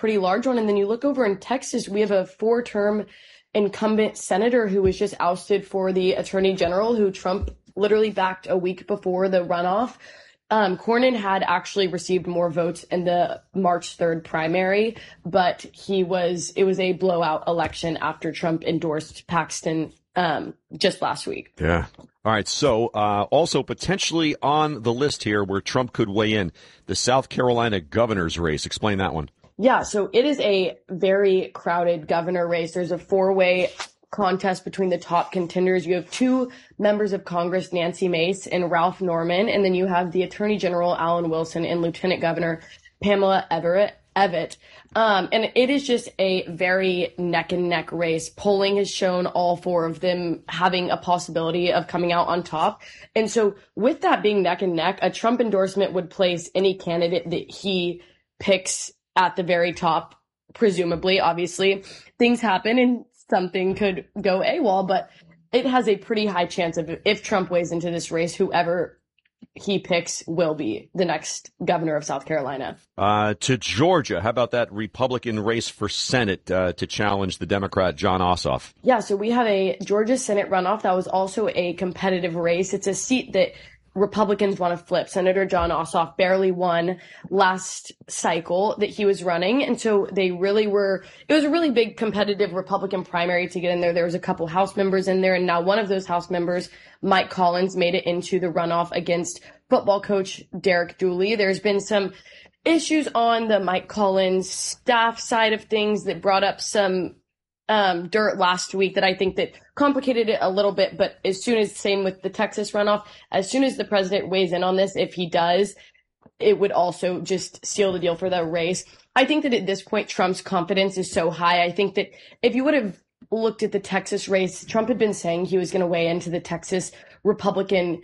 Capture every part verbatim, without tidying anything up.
pretty large one. And then you look over in Texas, we have a four-term incumbent senator who was just ousted for the attorney general, who Trump literally backed a week before the runoff. Um, Cornyn had actually received more votes in the March third primary, but he was, it was a blowout election after Trump endorsed Paxton, um, just last week. Yeah. All right. So, uh, also potentially on the list here where Trump could weigh in, the South Carolina governor's race. Explain that one. Yeah. So it is a very crowded governor race. There's a four-way contest between the top contenders. You have two members of Congress, Nancy Mace and Ralph Norman, and then you have the Attorney General Alan Wilson and Lieutenant Governor Pamela Everett. Evett. Um, and it is just a very neck and neck race. Polling has shown all four of them having a possibility of coming out on top. And so with that being neck and neck, a Trump endorsement would place any candidate that he picks at the very top, presumably. Obviously, things happen and something could go AWOL, but it has a pretty high chance of, if Trump weighs into this race, whoever he picks will be the next governor of South Carolina. Uh, to Georgia, how about that Republican race for Senate uh, to challenge the Democrat Jon Ossoff? Yeah, so we have a Georgia Senate runoff that was also a competitive race. It's a seat that Republicans want to flip. Senator Jon Ossoff barely won last cycle that he was running. And so they really were, it was a really big competitive Republican primary to get in there. There was a couple House members in there. And now one of those House members, Mike Collins, made it into the runoff against football coach Derek Dooley. There's been some issues on the Mike Collins staff side of things that brought up some um, dirt last week that I think that complicated it a little bit. But as soon as, same with the Texas runoff, as soon as the president weighs in on this, if he does, it would also just seal the deal for the race. I think that at this point, Trump's confidence is so high. I think that if you would have looked at the Texas race, Trump had been saying he was going to weigh into the Texas Republican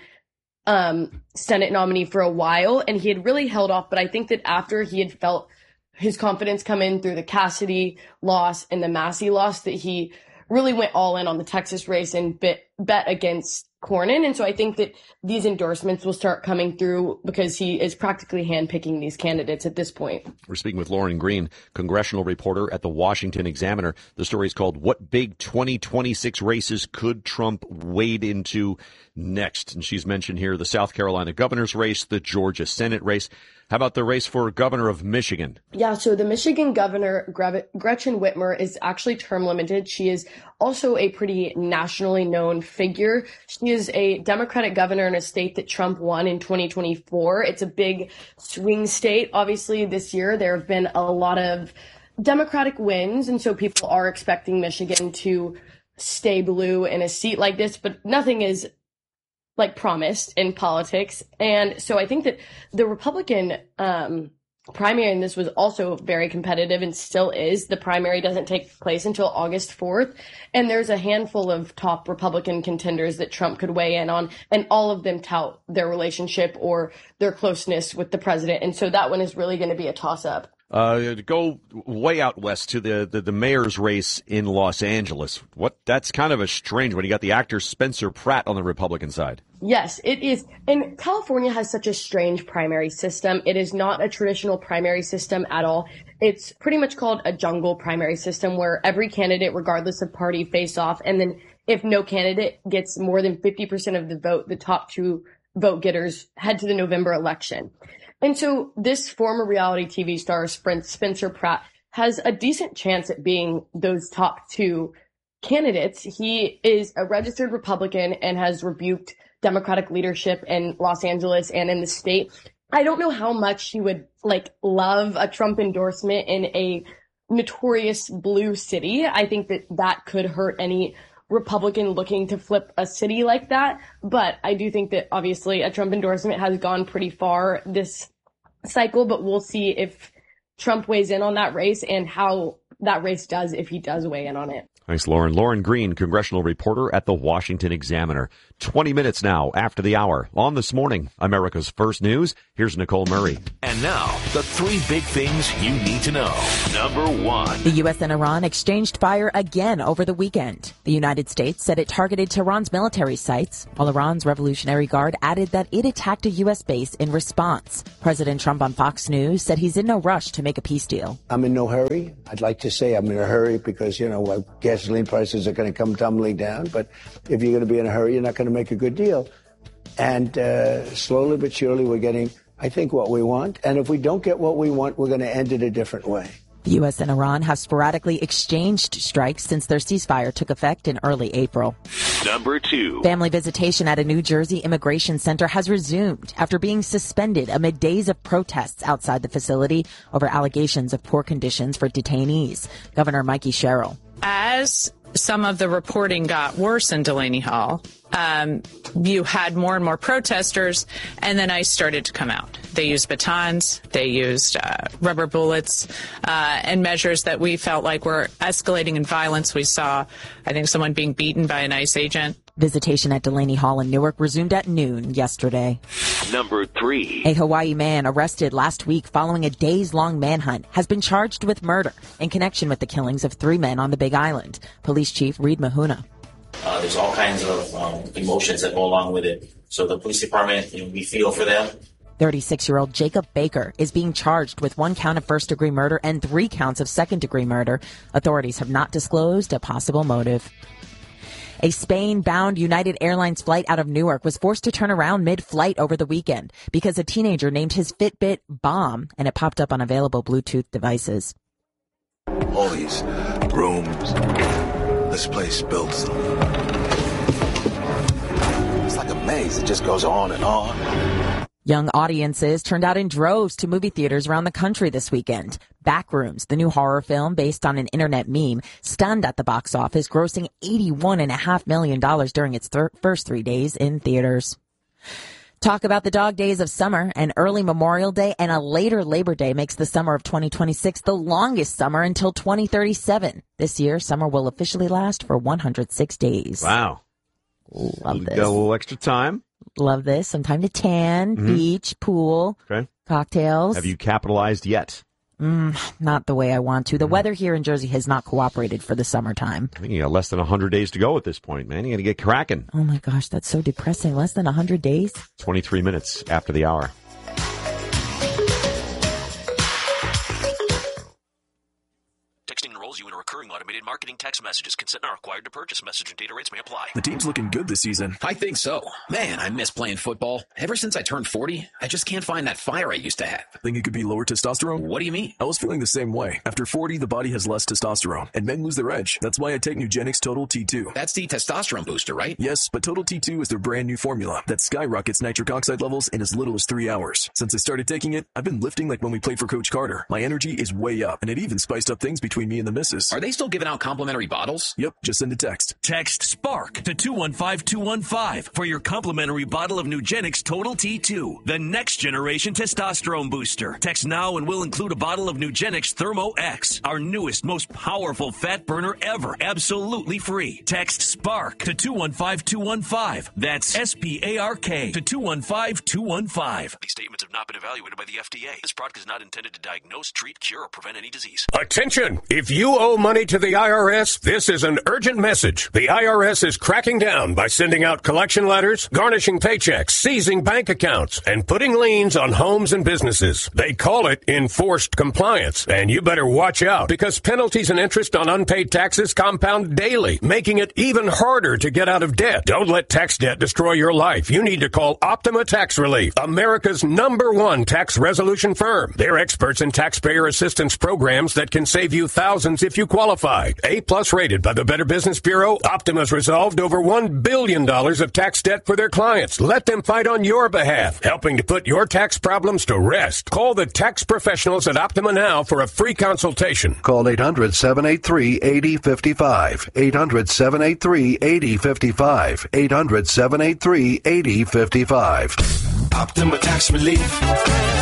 um, Senate nominee for a while, and he had really held off. But I think that after he had felt his confidence come in through the Cassidy loss and the Massey loss, that he really went all in on the Texas race and bet, bet against Cornyn. And so I think that these endorsements will start coming through because he is practically handpicking these candidates at this point. We're speaking with Lauren Green, congressional reporter at the Washington Examiner. The story is called "What Big twenty twenty-six Races Could Trump Wade Into Next?" And she's mentioned here the South Carolina governor's race, the Georgia Senate race. How about the race for governor of Michigan? Yeah, so the Michigan governor, Gretchen Whitmer, is actually term limited. She is also a pretty nationally known figure. She is a Democratic governor in a state that Trump won in twenty twenty-four. It's a big swing state. Obviously, this year there have been a lot of Democratic wins, and so people are expecting Michigan to stay blue in a seat like this, but nothing is like promised in politics. And so I think that the Republican um, primary in this was also very competitive and still is. The primary doesn't take place until August fourth. And there's a handful of top Republican contenders that Trump could weigh in on, and all of them tout their relationship or their closeness with the president. And so that one is really going to be a toss-up. Uh, to go way out west to the, the, the mayor's race in Los Angeles. What, that's kind of a strange one. You got the actor Spencer Pratt on the Republican side. Yes, it is. And California has such a strange primary system. It is not a traditional primary system at all. It's pretty much called a jungle primary system where every candidate, regardless of party, face off. And then if no candidate gets more than fifty percent of the vote, the top two vote getters head to the November election. And so this former reality T V star, Spencer Pratt, has a decent chance at being those top two candidates. He is a registered Republican and has rebuked Democratic leadership in Los Angeles and in the state. I don't know how much he would like love a Trump endorsement in a notorious blue city. I think that that could hurt any Republican looking to flip a city like that. But I do think that obviously a Trump endorsement has gone pretty far this cycle, but we'll see if Trump weighs in on that race and how that race does if he does weigh in on it. Thanks, Lauren. Lauren Green, congressional reporter at the Washington Examiner. twenty minutes now after the hour. On This Morning, America's First News, here's Nicole Murray. And now, the three big things you need to know. Number one. The U S and Iran exchanged fire again over the weekend. The United States said it targeted Tehran's military sites, while Iran's Revolutionary Guard added that it attacked a U S base in response. President Trump on Fox News said he's in no rush to make a peace deal. I'm in no hurry. I'd like to say I'm in a hurry because, you know, gasoline prices are going to come tumbling down. But if you're going to be in a hurry, you're not going to make a good deal. And uh, slowly but surely, we're getting, I think, what we want. And if we don't get what we want, we're going to end it a different way. The U S and Iran have sporadically exchanged strikes since their ceasefire took effect in early April. Number two. Family visitation at a New Jersey immigration center has resumed after being suspended amid days of protests outside the facility over allegations of poor conditions for detainees. Governor Mikey Sherrill. As some of the reporting got worse in Delaney Hall, um, you had more and more protesters, and then ICE started to come out. They used batons, they used uh, rubber bullets, uh, and measures that we felt like were escalating in violence. We saw, I think, someone being beaten by an ICE agent. Visitation at Delaney Hall in Newark resumed at noon yesterday. Number three. A Hawaii man arrested last week following a days-long manhunt has been charged with murder in connection with the killings of three men on the Big Island. Police Chief Reed Mahuna. Uh, there's all kinds of um, emotions that go along with it. So the police department, you know, we feel for them. thirty-six-year-old Jacob Baker is being charged with one count of first-degree murder and three counts of second-degree murder. Authorities have not disclosed a possible motive. A Spain-bound United Airlines flight out of Newark was forced to turn around mid-flight over the weekend because a teenager named his Fitbit Bomb, and it popped up on available Bluetooth devices. All these rooms, this place builds them. It's like a maze. It just goes on and on. Young audiences turned out in droves to movie theaters around the country this weekend. Backrooms, the new horror film based on an internet meme, stunned at the box office, grossing eighty-one point five million dollars during its thir- first three days in theaters. Talk about the dog days of summer. An early Memorial Day and a later Labor Day makes the summer of twenty twenty-six the longest summer until twenty thirty-seven. This year, summer will officially last for one hundred six days. Wow. Love this. Got a little extra time. Love this. Some time to tan, mm-hmm. beach, pool, okay. cocktails. Have you capitalized yet? Mm, not the way I want to. The mm. weather here in Jersey has not cooperated for the summertime. I think you got less than one hundred days to go at this point, man. You got to get cracking. Oh, my gosh. That's so depressing. Less than one hundred days? twenty-three minutes after the hour. Texting enrolls you in a recurring automated marketing text messages. Consent not required to purchase. Message and data rates may apply. The team's looking good this season. I think so. Man, I miss playing football. Ever since I turned forty, I just can't find that fire I used to have. Think it could be lower testosterone? What do you mean? I was feeling the same way. After forty, the body has less testosterone, and men lose their edge. That's why I take Nugenix Total T two. That's the testosterone booster, right? Yes, but Total T two is their brand new formula that skyrockets nitric oxide levels in as little as three hours. Since I started taking it, I've been lifting like when we played for Coach Carter. My energy is way up, and it even spiced up things between me and the missus. Are they still giving out complimentary bottles? Yep, just send a text. Text SPARK to two one five two one five for your complimentary bottle of Nugenix Total T two, the next generation testosterone booster. Text now and we'll include a bottle of Nugenix Thermo X, our newest, most powerful fat burner ever, absolutely free. Text SPARK to two one five two one five. That's S P A R K to two one five two one five. These statements have not been evaluated by the F D A. This product is not intended to diagnose, treat, cure, or prevent any disease. Attention! If you owe money to the I R S, this is an urgent message. The I R S is cracking down by sending out collection letters, garnishing paychecks, seizing bank accounts, and putting liens on homes and businesses. They call it enforced compliance, and you better watch out because penalties and interest on unpaid taxes compound daily, making it even harder to get out of debt. Don't let tax debt destroy your life. You need to call Optima Tax Relief, America's number one tax resolution firm. They're experts in taxpayer assistance programs that can save you thousands if you qualify. A-plus rated by the Better Business Bureau, Optima's resolved over one billion dollars of tax debt for their clients. Let them fight on your behalf, helping to put your tax problems to rest. Call the tax professionals at Optima now for a free consultation. Call eight hundred, seven eight three, eight zero five five. eight hundred, seven eight three, eight zero five five. eight hundred, seven eight three, eight zero five five. Optima Tax Relief.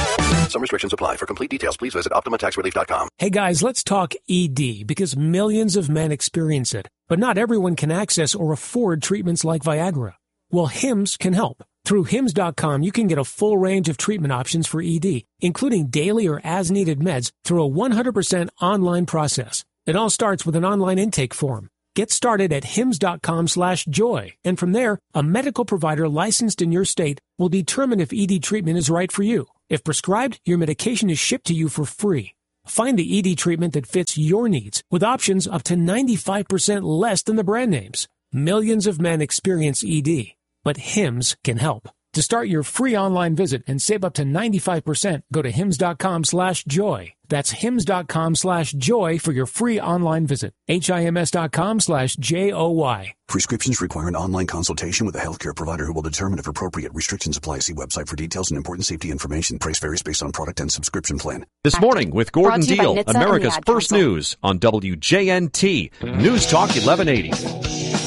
Some restrictions apply. For complete details, please visit Optima Tax Relief dot com. Hey guys, let's talk E D because millions of men experience it, but not everyone can access or afford treatments like Viagra. Well, Hims can help. Through Hims dot com, you can get a full range of treatment options for E D, including daily or as-needed meds through a one hundred percent online process. It all starts with an online intake form. Get started at Hims dot com slash joy, and from there, a medical provider licensed in your state will determine if E D treatment is right for you. If prescribed, your medication is shipped to you for free. Find the E D treatment that fits your needs with options up to ninety-five percent less than the brand names. Millions of men experience E D, but Hims can help. To start your free online visit and save up to ninety-five percent, go to Hims dot com slash joy. That's Hims dot com slash joy for your free online visit. H I M S dot com slash J O Y. Prescriptions require an online consultation with a healthcare provider who will determine if appropriate. Restrictions apply. See website for details and important safety information. Price varies based on product and subscription plan. This morning with Gordon Deal, America's First News on W J N T. News Talk eleven eighty.